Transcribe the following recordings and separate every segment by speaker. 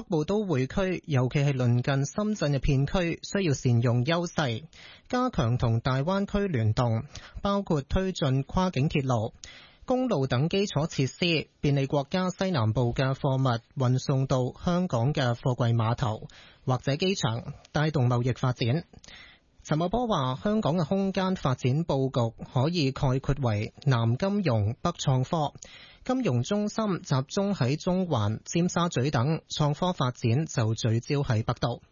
Speaker 1: 部都會區，尤其係鄰近深圳嘅片區，需要善用優勢，加強同大灣區聯動，包括推進跨境鐵路、公路等基礎設施，便利國家西南部嘅貨物運送到香港嘅貨櫃碼頭或者機場，帶動貿易發展。陳茂波話：香港嘅空間發展佈局可以概括為南金融、北創科。金融中心集中喺中環、尖沙咀等，創科發展就聚焦喺北道。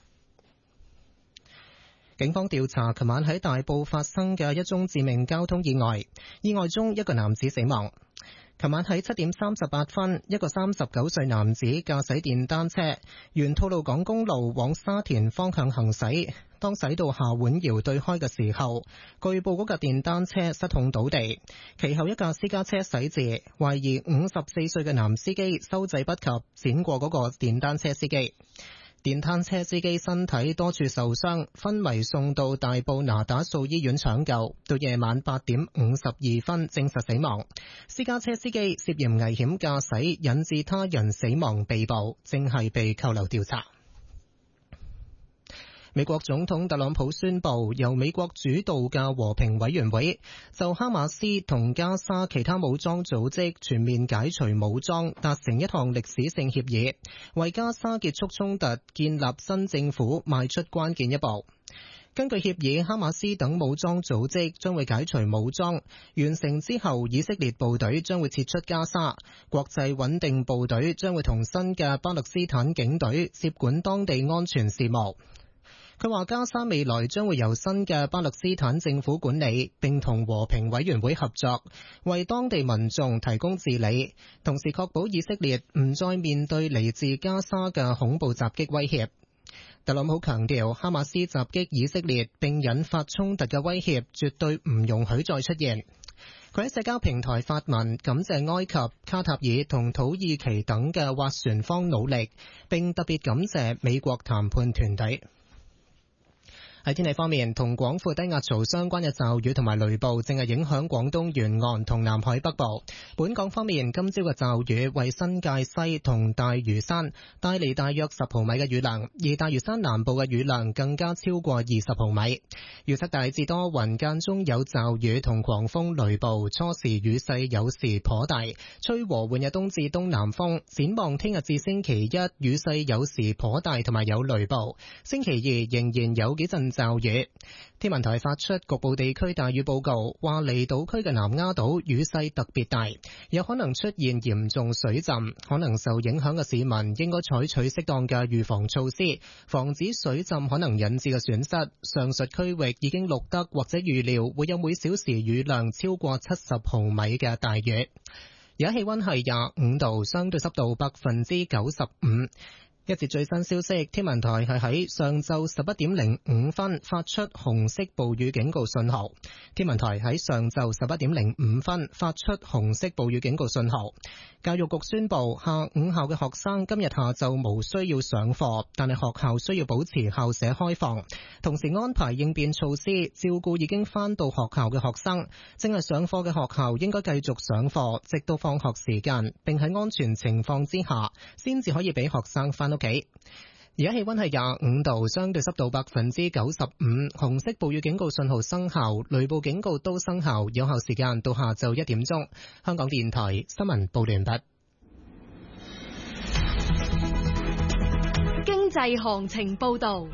Speaker 1: 警方調查琴晚喺大埔發生嘅一宗致命交通意外，意外中一個男子死亡。琴晚喺7點38分，一個39歲男子駕駛電單車沿吐露港公路往沙田方向行駛，當駛到下碗窯對開嘅時候，據報嗰架電單車失控倒地，其後一架私家車駛至，懷疑54歲嘅男司機收掣不及，閃過嗰個電單車司機。電單車司機身體多處受傷，昏迷送到大埔那打素醫院搶救，到夜晚8點52分證實死亡。私家車司機涉嫌危險駕駛引致他人死亡被捕，正係被扣留調查。美國總統特朗普宣布，由美國主導嘅和平委員會就哈馬斯同加沙其他武裝組織全面解除武裝達成一項歷史性協議，為加沙結束衝突、建立新政府邁出關鍵一步。根據協議，哈馬斯等武裝組織將會解除武裝，完成之後，以色列部隊將會撤出加沙，國際穩定部隊將會同新嘅巴勒斯坦警隊接管當地安全事務。佢話加沙未來將會由新嘅巴勒斯坦政府管理，並同和平委員會合作，為當地民眾提供治理，同時確保以色列唔再面對嚟自加沙嘅恐怖襲擊威脅。特朗普強調，哈馬斯襲擊以色列並引發衝突嘅威脅絕對唔容許再出現。佢喺社交平台發文感謝埃及、卡塔爾同土耳其等嘅斡旋方努力，並特別感謝美國談判團隊。喺天氣方面，同廣闊低壓槽相關嘅驟雨同埋雷暴正係影響廣東沿岸同南海北部。本港方面，今朝嘅驟雨為新界西同大嶼山帶嚟大約10毫米嘅雨量，而大嶼山南部嘅雨量更加超過20毫米。預測大致多雲，間中有驟雨同狂風雷暴，初時雨勢有時頗大，吹和緩嘅東至東南風。展望聽日至星期一，雨勢有時頗大同埋有雷暴。星期二仍然有幾陣驟雨。天文台發出局部地區大雨報告，話離島區嘅南丫島雨勢特別大，有可能出現嚴重水浸，可能受影響嘅市民應該採取適當嘅預防措施，防止水浸可能引致嘅損失。上述區域已經錄得或者預料會有每小時雨量超過70毫米嘅大雨。而家氣溫係25度，相對濕度95%。一節最新消息，天文台係喺上晝11點05分發出紅色暴雨警告信號。天文台喺上晝11點05分發出紅色暴雨警告信號。教育局宣布，下午校嘅學生今日下晝無需要上課，但係學校需要保持校舍開放，同時安排應變措施，照顧已經返到學校嘅學生。正係上課嘅學校應該繼續上課，直到放學時間，並喺安全情況之下，先至可以俾學生返屋企。而家氣溫係25度，相對濕度95%，紅色暴雨警告信號生效，雷暴警告都生效，有效時間到下晝1點鐘。香港電台新聞報完畢。
Speaker 2: 經濟行情報道。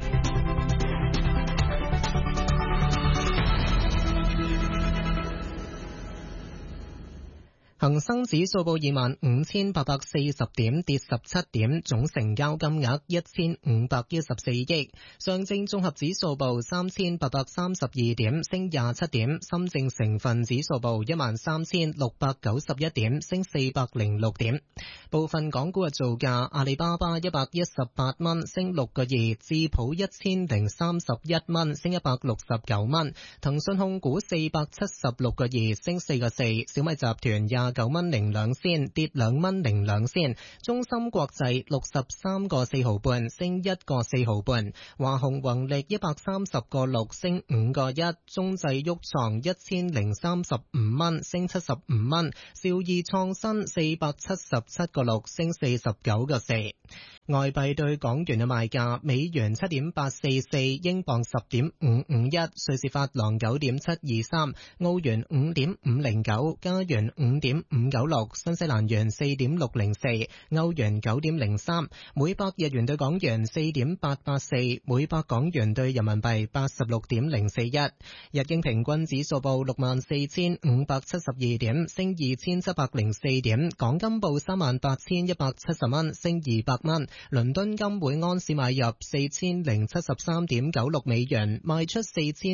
Speaker 1: 恒生指數報25,840點，跌17點，總成交金額1514億。上證綜合指數報3832點，升27點。深證成分指數報13,691點，升406點。部分港股嘅造價：阿里巴巴118蚊，升6個2；智普1031蚊，升169蚊；騰訊控股476個2，升4個4；小米集團 9蚊零2仙，跌2蚊零2仙。中芯國際63個4毫半，升1個4毫半。華虹宏力130個6，升5個1。中製旭創1035蚊，升75蚊。兆易創新477個6，升49個4。外幣對港元嘅賣價：美元7.844，英鎊10.551，瑞士法郎9.723，澳元5.509，加元5.596，新西蘭元4.604，歐元9.03，每百日元對港元4.884，每百港元對人民幣86.041。日經平均指數報64,572點，升2,704點。港金報38,170蚊，升200蚊。倫敦金每盎司買入4073.96美元，賣出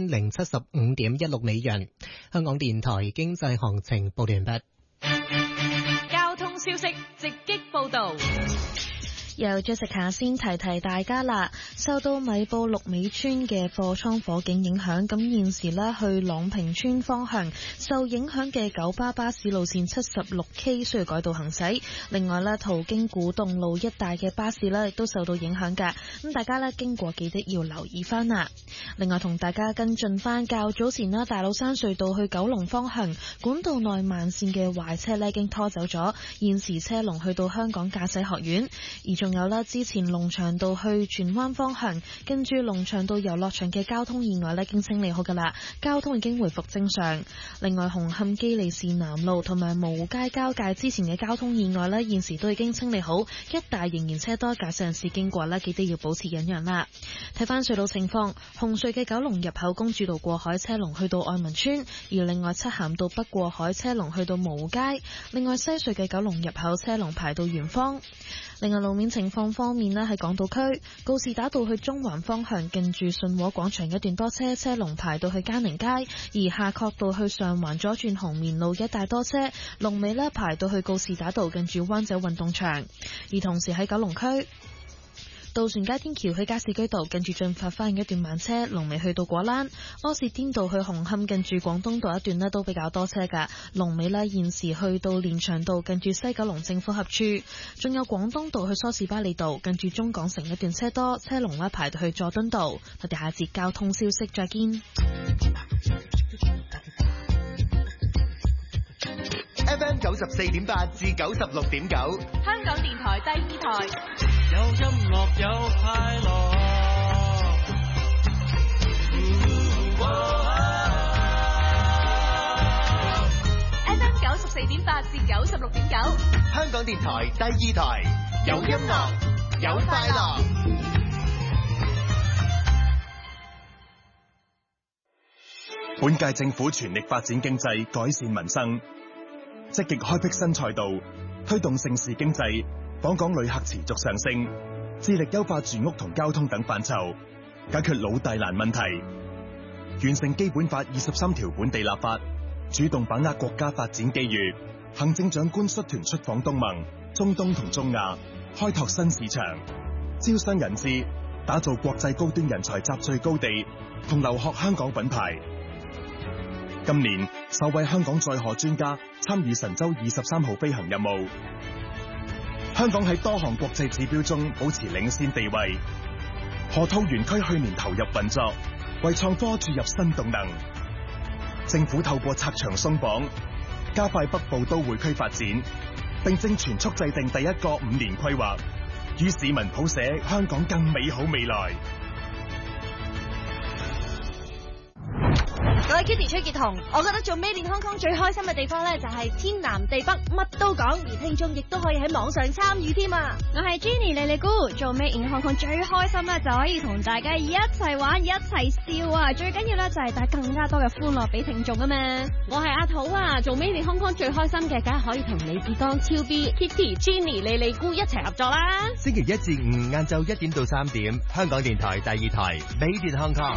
Speaker 1: 4075.16美元。香港電台經濟行情報完畢。
Speaker 2: 交通消息直擊報道。
Speaker 3: 由 Jessica 先提提大家啦，受到米埔綠尾村嘅貨倉火警影響，咁現時呢去朗屏村方向受影響嘅九巴巴士路線 76K 需要改道行駛。另外呢，途經古洞路一帶嘅巴士呢亦都受到影響㗎，咁大家呢經過記得要留意翻啦。另外同大家跟進翻較早前啦，大老山隧道去九龍方向管道內慢線嘅壞車呢已經拖走咗，現時車龍去到香港駕駛學院。而仲有啦，之前龍翔道去荃灣方向，跟住龍翔道遊樂場嘅交通意外呢已經清理好噶啦，交通已經回復正常。另外，紅磡基利士南路同埋蕪湖街交界之前嘅交通意外呢，現時都已經清理好，一帶仍然車多，駕駛人士經過呢，記得要保持忍讓啦。睇翻隧道情況，紅隧嘅九龍入口公主道過海車龍去到愛民村，而另外漆咸道北過海車龍去到蕪湖街，另外西隧嘅九龍入口車龍排到圓方。另外路面情況方面呢，喺港島區告士打道去中環方向，近住信和廣場一段多車，車龍排到去嘉寧街；而夏慤道去上環左轉紅棉路一帶多車，龍尾呢排到去告士打道近住灣仔運動場。而同時喺九龍區渡船街天橋去加士居道近住進發花園一段慢車，龍尾去到果欄；柯士甸道去紅磡近住廣東道一段呢都比較多車噶，龍尾呢現時去到連翔道近住西九龍政府合署，仲有廣東道去梳士巴利道近住中港城一段車多，車龍呢排到去佐敦道。我哋下節交通消息再見。
Speaker 4: FM 94.8至96.9，
Speaker 2: 香港電台第2台，
Speaker 5: 有音樂有快樂。
Speaker 2: FM 94.8至96.9，
Speaker 4: 香港電台第2台，有音樂有快樂。
Speaker 6: 本屆政府全力發展經濟，改善民生，積極開闢新賽道，推動盛事經濟，訪港旅客持續上升，致力優化住屋同交通等範疇，解決老大難問題，完成基本法23條本地立法，主動把握國家發展機遇。行政長官率團出訪東盟、中東同中亞，開拓新市場，招商引資，打造國際高端人才集聚高地，同留學香港品牌。今年首位香港載荷專家參與神舟23號飛行任務，香港喺多項國際指標中保持領先地位。河套園區去年投入運作，為創科注入新動能。政府透過拆牆鬆綁，加快北部都會區發展，並正全速制定第一個5年規劃，與市民譜寫香港更美好未來。
Speaker 7: 各位 Kitty 崔潔彤，我覺得做 Made in Hong Kong 最開心嘅地方咧，就係天南地北乜都講，而聽眾亦都可以喺網上參與添啊！
Speaker 8: 我係 Jenny 莉莉姑，做 Made in Hong Kong 最開心咧，就可以同大家一齊玩一齊笑啊！最緊要咧就係帶更加多嘅歡樂俾聽眾啊嘛！
Speaker 9: 我係阿土啊，做 Made in Hong Kong 最開心嘅，梗係可以同李志剛、超 B、Kitty、Jenny、莉莉姑一齊合作啦！
Speaker 10: 星期一至五晏晝1點到3點，香港電台第2台 Made in Hong Kong。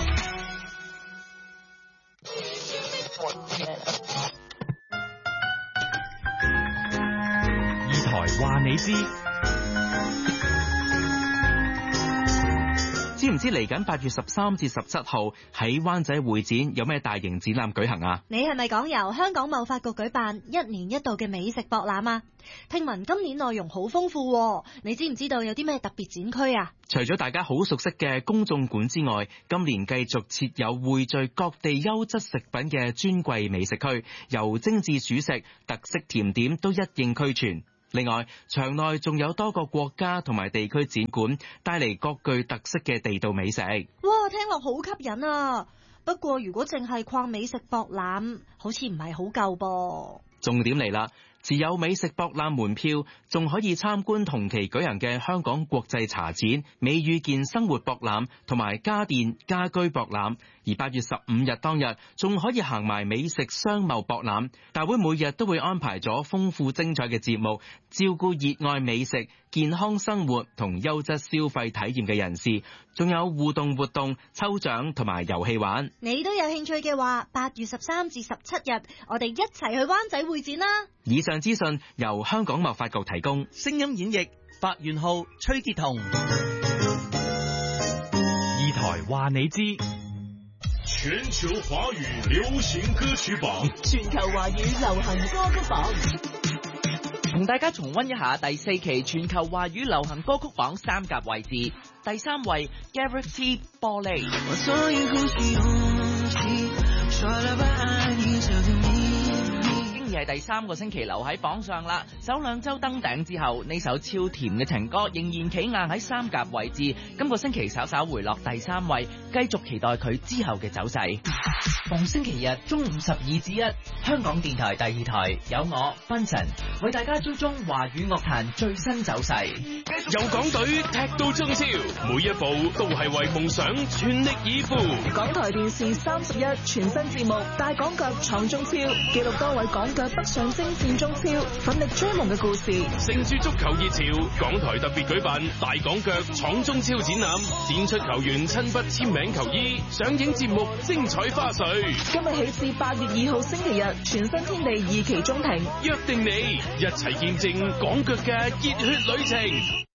Speaker 11: 話你知，朝唔知嚟緊8月13至17號喺灣仔會展有咩大型展覽舉行啊？
Speaker 7: 你係咪講由香港貿發局舉辦1年1度嘅美食博覽啊？聽聞今年內容好豐富喎，你知唔知道有啲咩特別展區啊？
Speaker 11: 除咗大家好熟悉嘅公眾館之外，今年繼續設有匯聚各地優質食品嘅尊貴美食區，由精緻主食、特色甜點都一應俱全。另外，場內仲有多個國家同埋地區展館，帶嚟各具特色嘅地道美食。
Speaker 7: 哇，聽落好吸引啊！不過如果淨係逛美食博覽，好似唔係好夠噃。
Speaker 11: 重點嚟啦！持有美食博覽門票，仲可以參觀同期舉行嘅香港國際茶展、美與健生活博覽同埋家電家居博覽。而8月15日當日，仲可以行埋美食商貿博覽。大會每日都會安排咗豐富精彩嘅節目，照顧熱愛美食、健康生活同優質消費體驗嘅人士，仲有互動活動、抽獎同埋遊戲玩。
Speaker 7: 你都有興趣嘅話，8月13至17日，我哋一齊去灣仔會展啦！
Speaker 11: 以上資訊由香港貿發局提供。
Speaker 12: 聲音演繹白元浩、崔潔彤。
Speaker 13: 二台話你知。
Speaker 14: 全球華語流行歌曲榜，
Speaker 15: 全球華語流行歌曲榜，
Speaker 12: 同大家重溫一下第4期全球華語流行歌曲榜3甲位置。第3位 Gareth T 玻璃。
Speaker 16: 我所以呼吸勇氣，說了把愛你交給你。
Speaker 12: 已係第3個星期留喺榜上啦，首2周登頂之後，呢首超甜嘅情歌仍然企硬喺3甲位置。今個星期稍稍回落第3位，繼續期待佢之後嘅走勢。逢星期日中午12至1，香港電台第2台有我賓神為大家追蹤華語樂壇最新走勢。
Speaker 14: 由港隊踢到中超，每一步都係為夢想全力以赴。
Speaker 15: 港台電視31全新節目《大港腳闖中超》，記錄多位港腳北上征戰中超，奮力追夢嘅故事。
Speaker 14: 乘住足球熱潮，港台特別舉辦《大港腳闖中超》展覽，展出球員親筆簽名球衣，上映節目精彩花絮。
Speaker 15: 今日起至8月2號星期日，全新天地2期中庭，
Speaker 14: 約定你一齊見證港腳嘅熱血旅程。